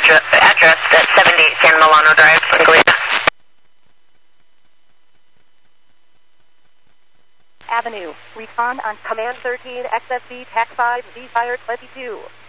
address at 70 San Milano Drive, Galena. Avenue. Recon on Command 13, XSV, TAC 5, Z-Fire 22.